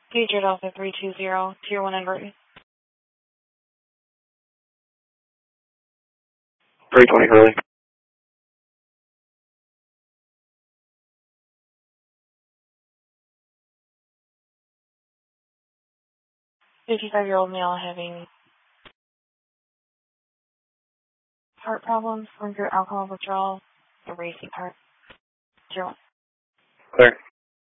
Patriot Alpha 320, Tier 1 Inverted. 320 Hurley. 55-year-old male having heart problems, going through alcohol withdrawal, the racing heart. Tier 1. Clear.